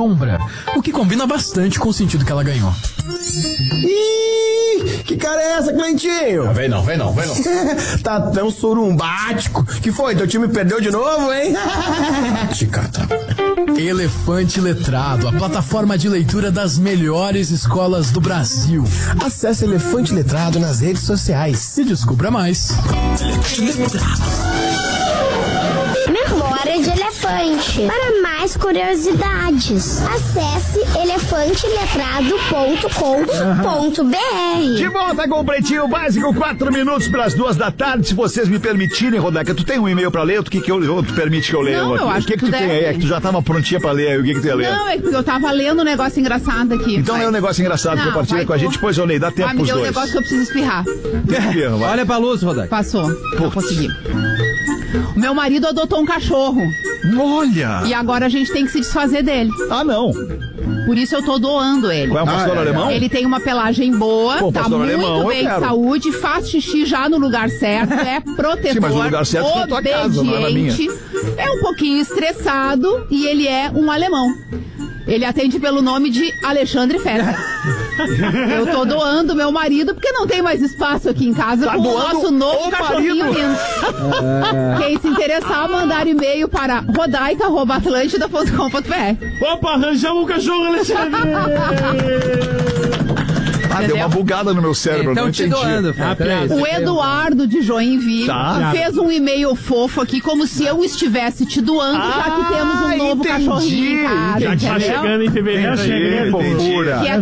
sombra, o que combina bastante com o sentido que ela ganhou. Ih, que cara é essa, Cleitinho? Vem não. Tá tão surumbático. Que foi? Teu time perdeu de novo, hein? Chicata. Elefante Letrado, a plataforma de leitura das melhores escolas do Brasil. Acesse Elefante Letrado nas redes sociais E descubra mais. Memória de elefante. Para mais curiosidades, acesse elefanteletrado.com.br. De volta com o Pretinho Básico, 4 minutos para as 2 da tarde. Se vocês me permitirem, Rodaica, tu tem um e-mail para ler? O que tu permite que eu leia? Não, eu acho que tu tu tem deve. aí? É que tu já tava prontinha para ler aí. O que tu ia ler? Não, é que eu tava lendo um negócio engraçado aqui. Então lê um negócio engraçado, Não, compartilha vai com a gente, depois eu leio. Dá tempo me pros deu um dois. negócio que eu preciso espirrar. Olha pra luz, Rodaica. Passou. Não consegui. O meu marido adotou um cachorro. Olha! E agora a gente tem que se desfazer dele. Ah, não. Por isso eu tô doando ele. Qual é um pastor alemão? Ele tem uma pelagem boa, Pô, tá pastor muito alemão, eu bem de quero. saúde, faz xixi já no lugar certo, é protetor, Sim, mas o lugar certo é na tua casa, não é na minha. obediente, é um pouquinho estressado e ele é um alemão. Ele atende pelo nome de Alexandre Fetter. Eu tô doando meu marido porque não tem mais espaço aqui em casa Tá com o doando nosso novo o cachorrinho marido? lindo. Quem se interessar, mandar e-mail para rodaica@atlântida.com.br. Opa, arranjamos um cachorro, Alexandre. Ah, deu uma bugada no meu cérebro, Então não te entendi. doando, Fetter, é isso. O Eduardo de Joinville Tá. fez um e-mail fofo aqui, como se eu estivesse te doando, já que temos um novo entendi, cachorrinho em casa, entendi. Tá entendeu? chegando em fevereiro. Entendi, fofura. Que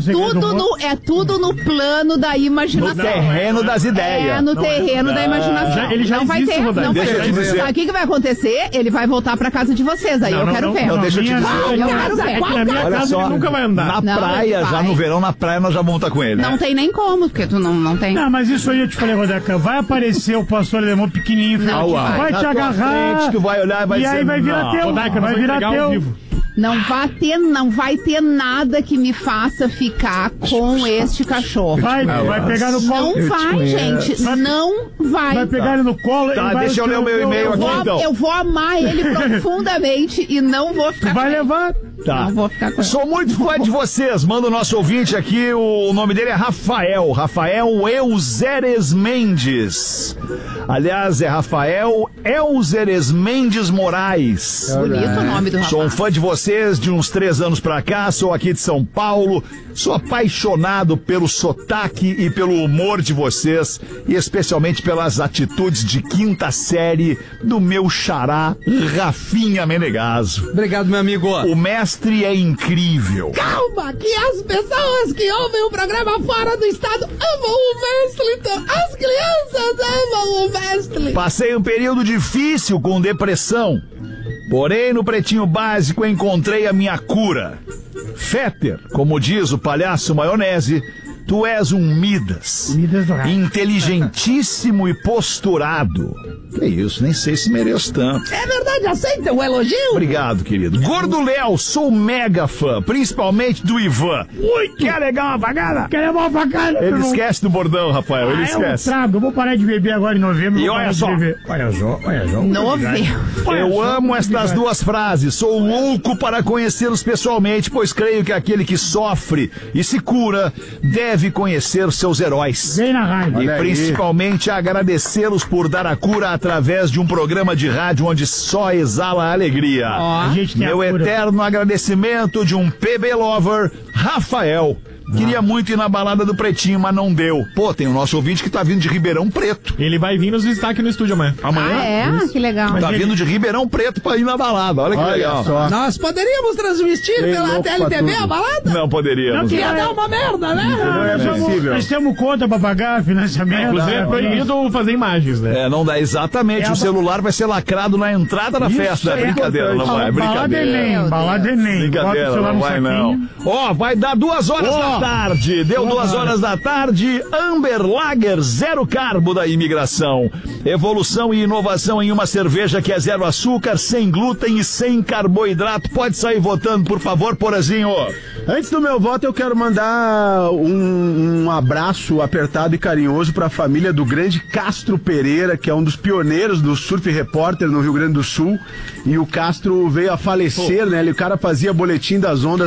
é tudo no plano da imaginação. No terreno das ideias. É, no terreno da imaginação. Ele já não vai existe, ter, Rodaica. não vai Deixa eu ter. te dizer. Sabe o que vai acontecer? Ele vai voltar pra casa de vocês, aí eu quero ver. não, deixa eu te dizer. Eu quero ver. É que na minha Olha casa só, ele nunca vai andar. na Não, praia, ele já vai. no verão, na praia nós já vamos estar com ele. Não tem nem como, porque tu não tem. Não, mas isso aí eu te falei, Rodeca, vai aparecer o pastor alemão pequenininho, Não, filho, vai. vai Na te tua agarrar, frente, tu vai olhar e vai e dizer, aí vai virar não. teu, Rodaica, vai nós virar vamos entregar ao teu. vivo. Não vai ter nada que me faça ficar com este cachorro. Vai pegar no colo. Não vai, gente. Não vai. Vai pegar ele no colo Tá, e vai... deixa eu ler o meu e-mail aqui, então. Eu vou amar ele profundamente e não vou ficar Vai com ele. levar. Tá. Não vou ficar com ele. Sou muito fã de vocês. Manda o nosso ouvinte aqui, o nome dele é Rafael. Rafael Elzeres Mendes. Aliás, é Rafael Elzeres Mendes Moraes. Bonito o nome do rapaz. Sou um fã de vocês de uns 3 anos pra cá, sou aqui de São Paulo, sou apaixonado pelo sotaque e pelo humor de vocês e especialmente pelas atitudes de quinta série do meu xará Rafinha Menegaso. Obrigado, meu amigo. O mestre é incrível. Calma, que as pessoas que ouvem o programa fora do estado amam o mestre. Então, as crianças amam o mestre. Passei um período difícil com depressão, porém no Pretinho Básico encontrei a minha cura. Fetter, como diz o palhaço Maionese, tu és um Midas, Midas do raio. inteligentíssimo e posturado. Que isso, nem sei se mereço tanto. É verdade, aceita o elogio? Obrigado, querido. Gordo Léo, sou mega fã, principalmente do Ivan. Muito. Quer legal uma facada? Quer levar uma facada? Ele esquece do bordão, Rafael, ele Eu esquece. trago, eu vou parar de beber agora em novembro. E vou olha parar de só. beber. Olha só. Novembro. Eu amo estas duas frases. Sou louco para conhecê-los pessoalmente, pois creio que aquele que sofre e se cura deve conhecer os seus heróis. Vem na rádio. E principalmente agradecê-los por dar a cura através de um programa de rádio onde só exala alegria. A gente tem Meu a cura. eterno agradecimento de um PB Lover, Rafael. Queria muito ir na balada do Pretinho, mas não deu. Pô, tem o nosso ouvinte que tá vindo de Ribeirão Preto. Ele vai vir nos visitar aqui no estúdio amanhã. Ah, é? Que legal. Tá vindo de Ribeirão Preto pra ir na balada. Olha que legal. Nós poderíamos transmitir pela TLTV a balada? Não poderíamos. Ia dar uma merda, né? Não é possível. Nós temos conta pra pagar, financiamento. Inclusive é proibido fazer imagens, né? É, não dá exatamente. É O celular vai ser lacrado na entrada da festa. É brincadeira, não vai. É brincadeira. Balada Enem. Bota o Brincadeira, celular não no vai saquinho. não. Ó, vai dar 2 horas da tarde. Deu 2 horas da tarde. Amber Lager, 0 carbo da imigração. Evolução e inovação em uma cerveja que é 0 açúcar, sem glúten e sem carboidrato. Pode sair votando, por favor, Porazinho. Antes do meu voto, eu quero mandar um abraço apertado e carinhoso para a família do grande Castro Pereira, que é um dos pioneiros do Surf Repórter no Rio Grande do Sul. E o Castro veio a falecer, né? O cara fazia boletim das ondas